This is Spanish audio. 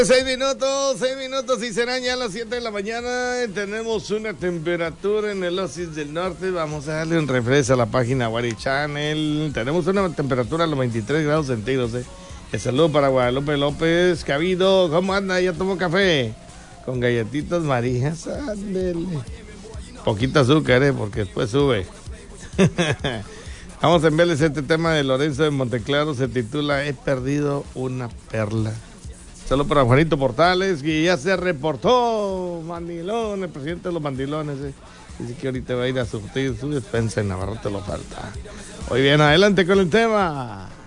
Seis minutos y serán ya las 7 de la mañana. Tenemos una temperatura en el Oasis del Norte. Vamos a darle un refresh a la página Wari Channel. Tenemos una temperatura a los 23 grados centígrados. El saludo para Guadalupe López. Cabido, ¿cómo anda? ¿Ya tomó café? Con galletitas Marías. Ándele. Poquito azúcar, porque después sube. Vamos a enviarles este tema de Lorenzo de Monteclaro. Se titula He perdido una perla. Solo para Juanito Portales, que ya se reportó Mandilón, el presidente de los Mandilones. Dice que ahorita va a ir a surtir su despensa en Navarro, te lo falta. Hoy bien, adelante con el tema.